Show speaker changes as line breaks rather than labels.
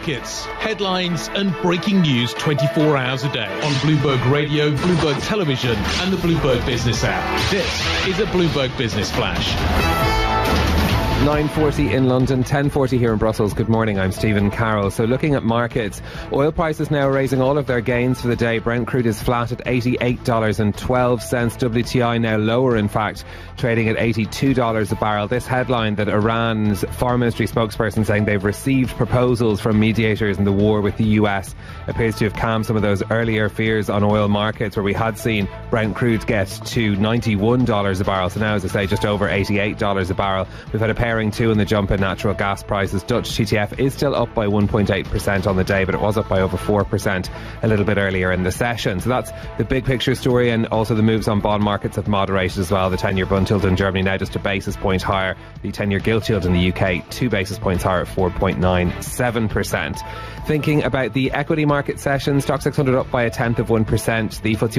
markets, headlines and breaking news 24 hours a day on Bloomberg Radio, Bloomberg Television and the Bloomberg Business app. This is a Bloomberg Business Flash.
9:40 in London, 10:40 here in Brussels. Good morning, I'm Stephen Carroll. So looking at markets, oil prices now raising all of their gains for the day. Brent crude is flat at $88.12. WTI now lower, in fact, trading at $82 a barrel. This headline that Iran's foreign ministry spokesperson saying they've received proposals from mediators in the war with the US appears to have calmed some of those earlier fears on oil markets, where we had seen Brent crude get to $91 a barrel. So now, as I say, just over $88 a barrel. We've had a pairing too in the jump in natural gas prices. Dutch TTF is still up by 1.8% on the day, but it was up by over 4% a little bit earlier in the session. So that's the big picture story, and also the moves on bond markets have moderated as well. The 10-year bund yield in Germany now just a basis point higher. The 10-year gilt yield in the UK 2 basis points higher at 4.97%. Thinking about the equity market session, Stoxx 600 up by 0.1%. The FTSE